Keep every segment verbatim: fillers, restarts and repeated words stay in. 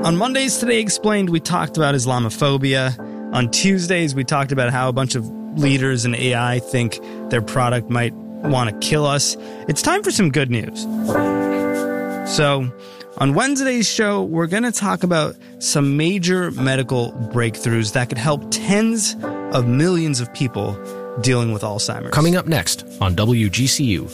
On Mondays Today Explained, we talked about Islamophobia. On Tuesdays, we talked about how a bunch of leaders in A I think their product might want to kill us. It's time for some good news. So, on Wednesday's show, we're going to talk about some major medical breakthroughs that could help tens of millions of people dealing with Alzheimer's. Coming up next on W G C U.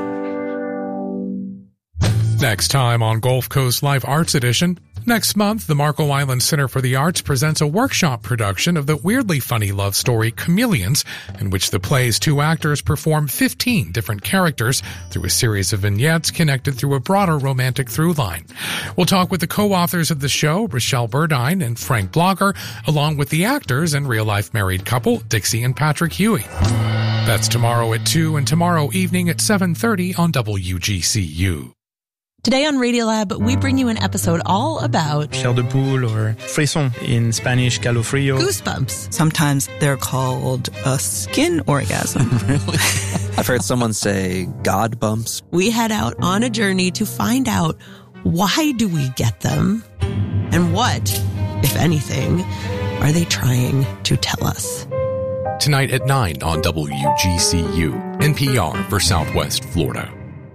Next time on Gulf Coast Live Arts Edition. Next month, the Marco Island Center for the Arts presents a workshop production of the weirdly funny love story Chameleons, in which the play's two actors perform fifteen different characters through a series of vignettes connected through a broader romantic through line. We'll talk with the co-authors of the show, Rochelle Burdine and Frank Blogger, along with the actors and real-life married couple, Dixie and Patrick Huey. That's tomorrow at two and tomorrow evening at seven thirty on W G C U. Today on Radiolab, we bring you an episode all about chair de poule, or frisson in Spanish, calofrío. Goosebumps. Sometimes they're called a skin orgasm. Really? I've heard someone say God bumps. We head out on a journey to find out, why do we get them? And what, if anything, are they trying to tell us? Tonight at nine on W G C U, N P R for Southwest Florida.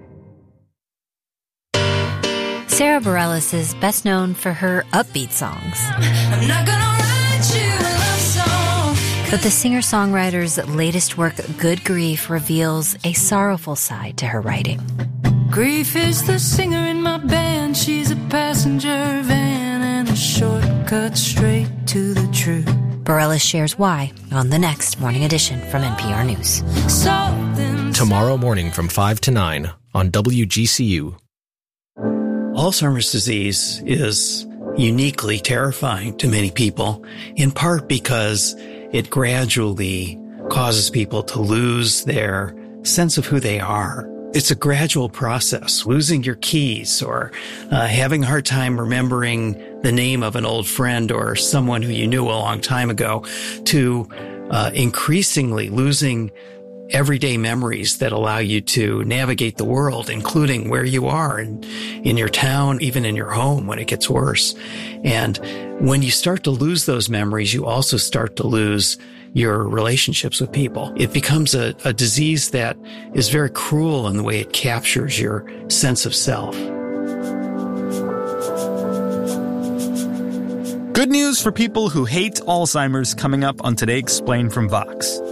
Sarah Bareilles is best known for her upbeat songs. I'm not gonna write you a love song. But the singer-songwriter's latest work, Good Grief, reveals a sorrowful side to her writing. Grief is the singer in my band. She's a passenger van and a shortcut straight to the truth. Bareilles shares why on the next Morning Edition from N P R News. Something Tomorrow morning from five to nine on W G C U. Alzheimer's disease is uniquely terrifying to many people, in part because it gradually causes people to lose their sense of who they are. It's a gradual process, losing your keys or uh, having a hard time remembering the name of an old friend or someone who you knew a long time ago, to uh, increasingly losing everyday memories that allow you to navigate the world, including where you are in, in your town, even in your home when it gets worse. And when you start to lose those memories, you also start to lose your relationships with people. It becomes a, a disease that is very cruel in the way it captures your sense of self. Good news for people who hate Alzheimer's coming up on Today Explained from Vox.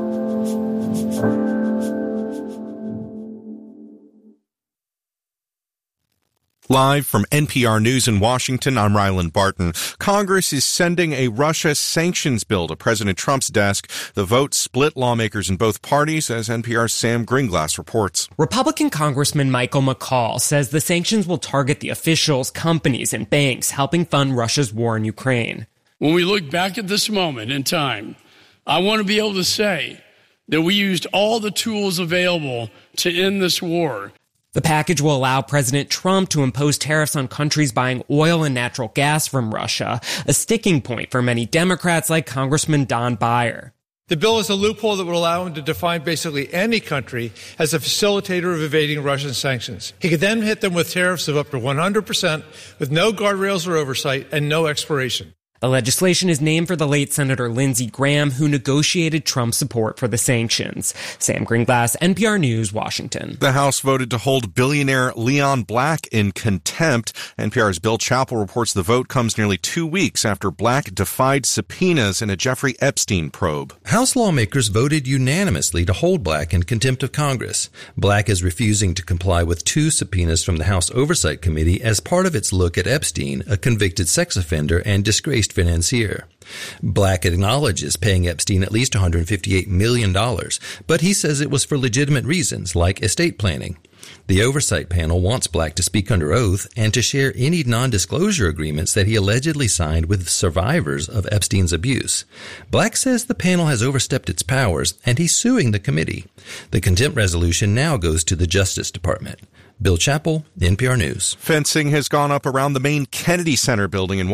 Live from N P R News in Washington, I'm Ryland Barton. Congress is sending a Russia sanctions bill to President Trump's desk. The vote split lawmakers in both parties, as N P R's Sam Greenglass reports. Republican Congressman Michael McCaul says the sanctions will target the officials, companies, and banks helping fund Russia's war in Ukraine. When we look back at this moment in time, I want to be able to say that we used all the tools available to end this war. The package will allow President Trump to impose tariffs on countries buying oil and natural gas from Russia, a sticking point for many Democrats like Congressman Don Beyer. The bill is a loophole that would allow him to define basically any country as a facilitator of evading Russian sanctions. He could then hit them with tariffs of up to one hundred percent with no guardrails or oversight and no expiration. The legislation is named for the late Senator Lindsey Graham, who negotiated Trump's support for the sanctions. Sam Greenglass, N P R News, Washington. The House voted to hold billionaire Leon Black in contempt. N P R's Bill Chappell reports the vote comes nearly two weeks after Black defied subpoenas in a Jeffrey Epstein probe. House lawmakers voted unanimously to hold Black in contempt of Congress. Black is refusing to comply with two subpoenas from the House Oversight Committee as part of its look at Epstein, a convicted sex offender and disgraced financier. Black acknowledges paying Epstein at least one hundred fifty-eight million dollars, but he says it was for legitimate reasons, like estate planning. The oversight panel wants Black to speak under oath and to share any non-disclosure agreements that he allegedly signed with survivors of Epstein's abuse. Black says the panel has overstepped its powers, and he's suing the committee. The contempt resolution now goes to the Justice Department. Bill Chappell, N P R News. Fencing has gone up around the main Kennedy Center building in